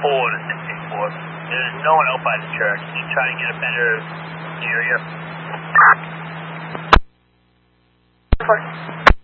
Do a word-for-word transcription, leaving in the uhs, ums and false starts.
four to six eight four. There's no one out by the church. Can you try to get a better area? Four.